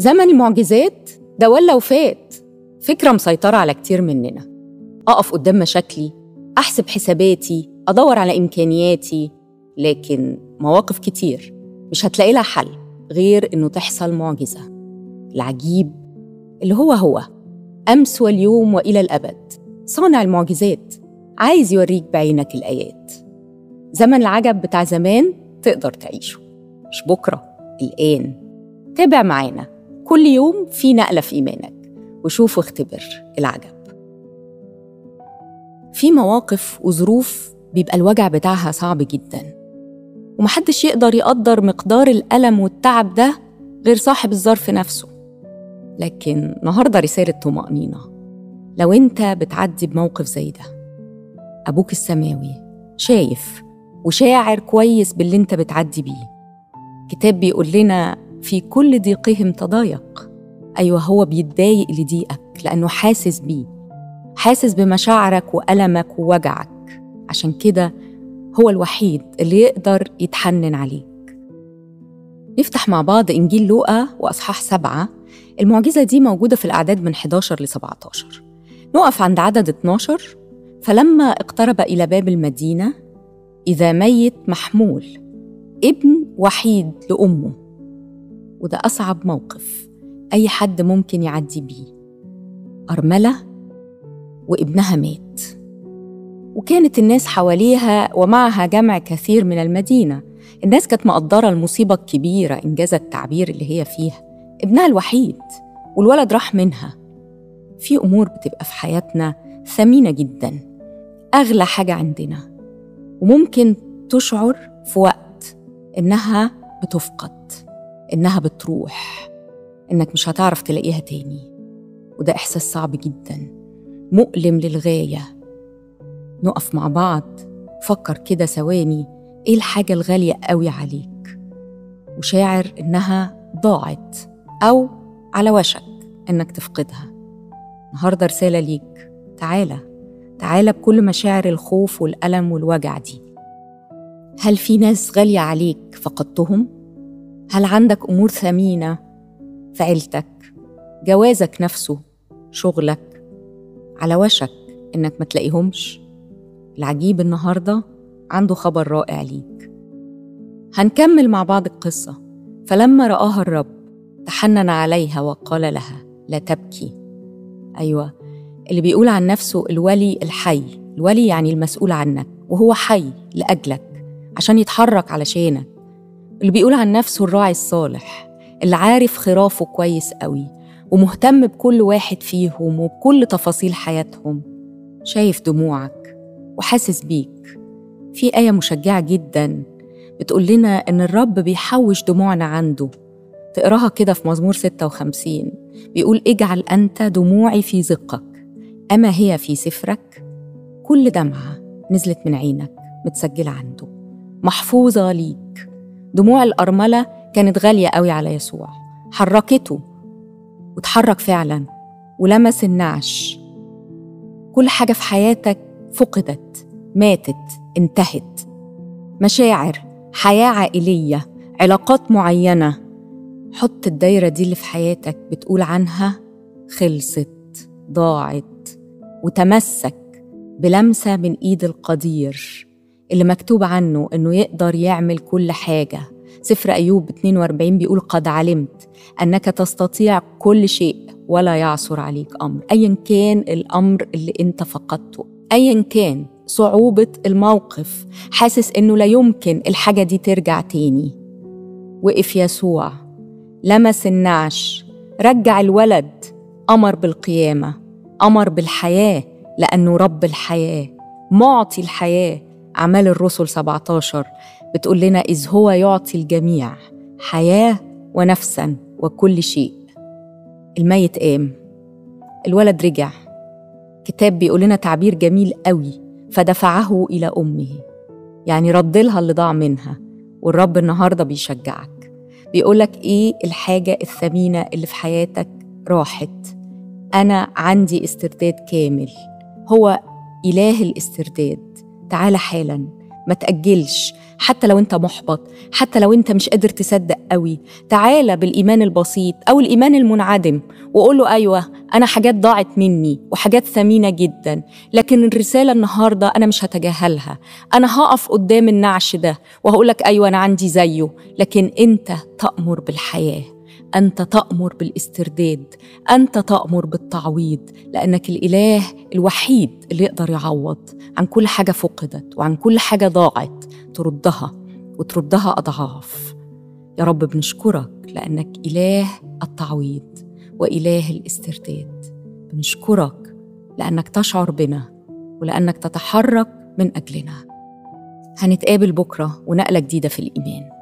زمن المعجزات ده ولا وفات، فكرة مسيطرة على كتير مننا. أقف قدام مشاكلي، أحسب حساباتي، أدور على إمكانياتي، لكن مواقف كتير مش هتلاقي لها حل غير إنه تحصل معجزة. العجيب اللي هو أمس واليوم وإلى الأبد، صانع المعجزات عايز يوريك بعينك الآيات. زمن العجب بتاع زمان تقدر تعيشه، مش بكرة، الآن. تابع معانا كل يوم في نقلة في إيمانك، وشوف واختبر العجب. في مواقف وظروف بيبقى الوجع بتاعها صعب جدا، ومحدش يقدر يقدر مقدار الألم والتعب ده غير صاحب الظرف نفسه. لكن النهاردة رسالة طمأنينة. لو انت بتعدي بموقف زي ده، أبوك السماوي شايف وشاعر كويس باللي انت بتعدي بيه. كتاب بيقول لنا في كل ضيقهم تضايق. أيوة، هو بيتضايق لضيقك لأنه حاسس بيه، حاسس بمشاعرك وألمك ووجعك. عشان كده هو الوحيد اللي يقدر يتحنن عليك. نفتح مع بعض إنجيل لوقا وأصحاح 7. المعجزة دي موجودة في الأعداد من 11 ل 17. نقف عند عدد 12. فلما اقترب إلى باب المدينة إذا ميت محمول، ابن وحيد لأمه. وده أصعب موقف أي حد ممكن يعدي بيه. أرملة وابنها مات، وكانت الناس حواليها ومعها جمع كثير من المدينة. الناس كانت مقدرة المصيبة الكبيرة، إنجاز التعبير اللي هي فيها. ابنها الوحيد والولد راح منها. في أمور بتبقى في حياتنا ثمينة جدا، أغلى حاجة عندنا، وممكن تشعر في وقت إنها بتفقد، إنها بتروح، إنك مش هتعرف تلاقيها تاني. وده إحساس صعب جدا، مؤلم للغاية. نقف مع بعض، فكر كده ثواني، إيه الحاجة الغالية قوي عليك وشاعر إنها ضاعت أو على وشك إنك تفقدها؟ النهاردة رسالة ليك، تعالى بكل مشاعر الخوف والألم والوجع دي. هل في ناس غالية عليك فقدتهم؟ هل عندك أمور ثمينة في عيلتك، جوازك نفسه، شغلك، على وشك إنك ما تلاقيهمش؟ العجيب النهاردة عنده خبر رائع ليك. هنكمل مع بعض القصة. فلما رآها الرب تحنن عليها وقال لها لا تبكي. أيوة، اللي بيقول عن نفسه الولي الحي، الولي يعني المسؤول عنك، وهو حي لأجلك عشان يتحرك علشانك. اللي بيقول عن نفسه الراعي الصالح، اللي عارف خرافه كويس قوي ومهتم بكل واحد فيهم وبكل تفاصيل حياتهم، شايف دموعك وحاسس بيك. في آية مشجعة جدا بتقول لنا إن الرب بيحوش دموعنا عنده. تقراها كده في مزمور 56، بيقول اجعل أنت دموعي في زقك، أما هي في سفرك. كل دمعة نزلت من عينك متسجلة عنده، محفوظة ليك. دموع الأرملة كانت غالية قوي على يسوع، حركته وتحرك فعلا ولمس النعش. كل حاجة في حياتك فقدت، ماتت، انتهت. مشاعر، حياة عائلية، علاقات معينة. حط الدايرة دي اللي في حياتك بتقول عنها خلصت، ضاعت، وتمسك بلمسة من إيد القدير اللي مكتوب عنه إنه يقدر يعمل كل حاجة. سفر أيوب 42 بيقول قد علمت أنك تستطيع كل شيء ولا يعثر عليك أمر. أيا كان الأمر اللي أنت فقدته، أيا كان صعوبة الموقف، حاسس إنه لا يمكن الحاجة دي ترجع تاني، وقف يسوع، لمس النعش، رجع الولد، أمر بالقيامة، أمر بالحياة، لأنه رب الحياة، معطي الحياة. أعمال الرسل 17 بتقول لنا إذ هو يعطي الجميع حياة ونفسا وكل شيء. الميت قام، الولد رجع. كتاب بيقول لنا تعبير جميل قوي، فدفعه إلى أمه، يعني رد لها اللي ضاع منها. والرب النهاردة بيشجعك، بيقولك إيه الحاجة الثمينة اللي في حياتك راحت. أنا عندي استرداد كامل، هو إله الاسترداد. تعال حالا ما تأجلش. حتى لو أنت محبط، حتى لو أنت مش قادر تصدق قوي، تعالى بالإيمان البسيط أو الإيمان المنعدم وقول له أيوة أنا حاجات ضاعت مني وحاجات ثمينة جدا، لكن الرسالة النهاردة أنا مش هتجاهلها. أنا هقف قدام النعش ده وهقولك أيوة أنا عندي زيه، لكن أنت تأمر بالحياة، أنت تأمر بالاسترداد، أنت تأمر بالتعويض، لأنك الإله الوحيد اللي يقدر يعوض عن كل حاجة فقدت وعن كل حاجة ضاعت، تردها وتردها أضعاف. يا رب بنشكرك لأنك إله التعويض وإله الاسترداد. بنشكرك لأنك تشعر بنا ولأنك تتحرك من أجلنا. هنتقابل بكرة ونقلة جديدة في الإيمان.